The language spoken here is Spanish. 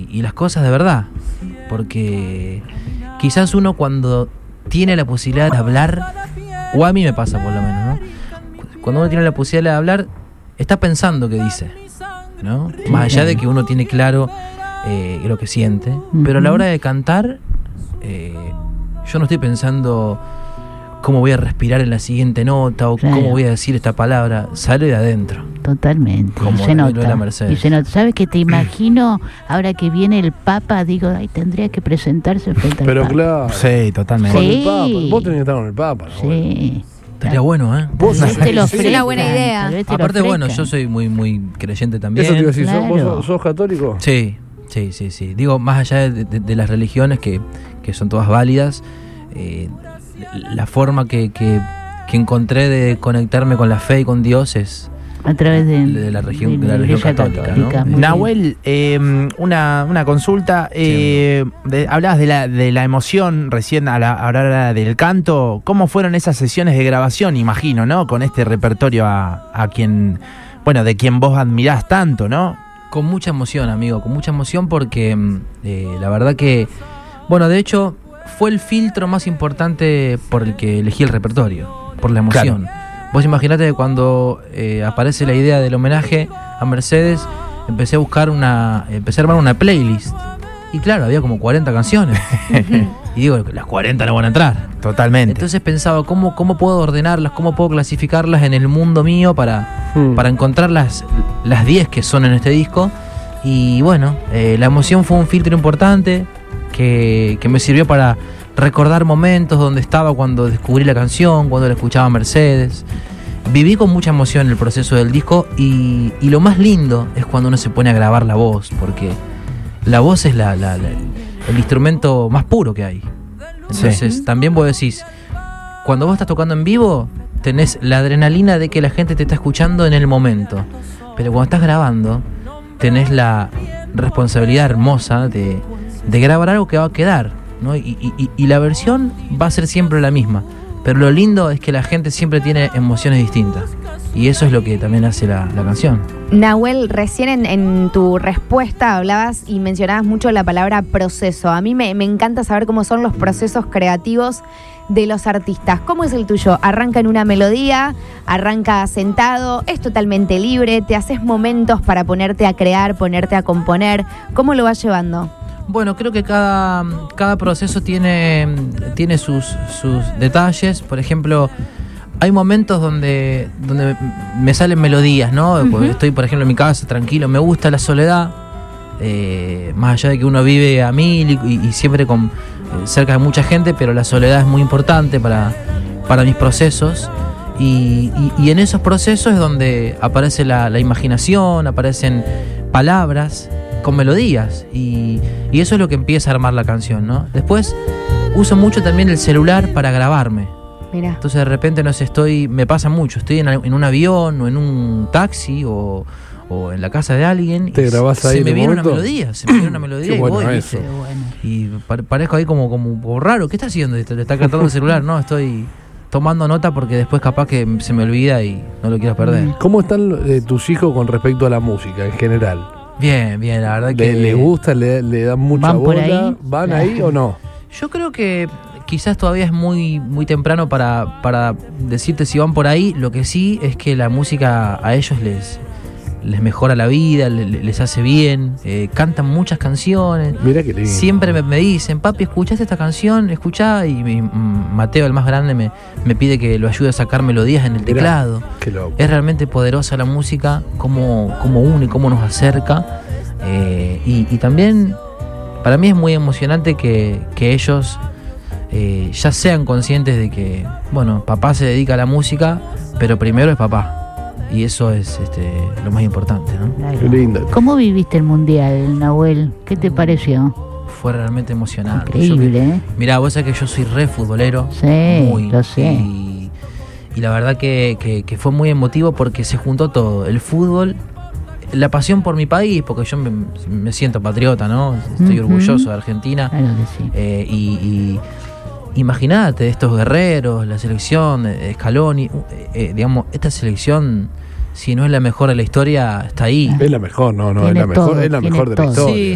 y las cosas de verdad. Porque quizás uno cuando tiene la posibilidad de hablar, o a mí me pasa por lo menos, ¿no? Cuando uno tiene la posibilidad de hablar, está pensando qué dice, ¿no? Más allá de que uno tiene claro lo que siente, pero a la hora de cantar, yo no estoy pensando cómo voy a respirar en la siguiente nota o cómo voy a decir esta palabra, sale de adentro. Totalmente, como se nota. Y se nota. ¿Sabes que te imagino ahora que viene el Papa? Digo, ay, tendría que presentarse frente al Papa. Pero claro. Sí, totalmente. Con el Papa. Vos tenés que estar con el Papa, ¿no? Sí. Estaría bueno, ¿eh? Vos Es una buena idea. Aparte, bueno, yo soy muy creyente también. Eso te iba a decir, Claro. ¿vos sos católico? Sí. Digo, más allá de las religiones, que son todas válidas, la forma que encontré de conectarme con la fe y con Dios es a través de la religión católica, ¿no? Nahuel, una consulta. Hablabas de la emoción recién a la hora del canto. ¿Cómo fueron esas sesiones de grabación, imagino, ¿no? Con este repertorio a quien, bueno, de quien vos admirás tanto, ¿no? Con mucha emoción, amigo, con mucha emoción porque la verdad que, bueno, de hecho, fue el filtro más importante por el que elegí el repertorio, por la emoción. Claro. Vos imaginate que cuando aparece la idea del homenaje a Mercedes, empecé a armar una playlist. Y claro, había como 40 canciones. Y digo, las 40 no van a entrar. Totalmente. Entonces pensaba, ¿cómo puedo ordenarlas? ¿Cómo puedo clasificarlas en el mundo mío para encontrar las 10 que son en este disco? Y bueno, la emoción fue un filtro importante que me sirvió para recordar momentos donde estaba cuando descubrí la canción, cuando la escuchaba Mercedes. Viví con mucha emoción el proceso del disco y lo más lindo es cuando uno se pone a grabar la voz, porque la voz es el instrumento más puro que hay. Entonces también vos decís, cuando vos estás tocando en vivo, tenés la adrenalina de que la gente te está escuchando en el momento. Pero cuando estás grabando, tenés la responsabilidad hermosa de grabar algo que va a quedar, ¿no? Y la versión va a ser siempre la misma. Pero lo lindo es que la gente siempre tiene emociones distintas. Y eso es lo que también hace la canción. Nahuel, recién en tu respuesta hablabas y mencionabas mucho la palabra proceso. A mí me encanta saber cómo son los procesos creativos de los artistas. ¿Cómo es el tuyo? ¿Arranca en una melodía? ¿Arranca sentado? ¿Es totalmente libre? ¿Te haces momentos para ponerte a crear, ponerte a componer? ¿Cómo lo vas llevando? Bueno, creo que cada proceso tiene sus detalles. Por ejemplo, hay momentos donde me salen melodías, ¿no? Porque estoy, por ejemplo, en mi casa, tranquilo, me gusta la soledad, más allá de que uno vive a mil y siempre cerca de mucha gente, pero la soledad es muy importante para mis procesos. Y en esos procesos es donde aparece la imaginación, aparecen palabras con melodías y eso es lo que empieza a armar la canción, ¿no? Después uso mucho también el celular para grabarme. Mirá. Entonces de repente me pasa mucho, estoy en un avión o en un taxi o en la casa de alguien. ¿Te grabás ahí? Se me viene una melodía y bueno, voy, eso. Y parezco ahí como raro. ¿Qué está haciendo? ¿Le está cantando el celular? No, estoy tomando nota porque después capaz que se me olvida y no lo quiero perder. ¿Cómo están tus hijos con respecto a la música en general? Bien, la verdad que... ¿Les gusta? ¿Le dan mucha ¿Van por bola? ahí? ¿Van ahí o no? Yo creo que quizás todavía es muy temprano para decirte si van por ahí. Lo que sí es que la música a ellos les mejora la vida, les hace bien, cantan muchas canciones. Mira qué lindo. Siempre me dicen, papi, ¿escuchaste esta canción? Escuchá. Y Mateo, el más grande, me pide que lo ayude a sacar melodías en el teclado. Qué loco. Es realmente poderosa la música, cómo une, cómo nos acerca. Y también para mí es muy emocionante que ellos ya sean conscientes de que, bueno, papá se dedica a la música, pero primero es papá. Y eso es lo más importante, ¿no? Claro. Qué lindo. ¿Cómo viviste el Mundial, Nahuel? ¿Qué te pareció? Fue realmente emocionante. Increíble, Mirá, vos sabés que yo soy re futbolero. Sí, lo sé. Y la verdad que fue muy emotivo porque se juntó todo. El fútbol, la pasión por mi país, porque yo me siento patriota, ¿no? Estoy orgulloso de Argentina. Claro que sí. Y imagínate, estos guerreros, la selección, Scaloni, digamos, esta selección, si no es la mejor de la historia, está ahí. Es la mejor, no, es Tiene la mejor, todo, es la tiene mejor de la todo. historia.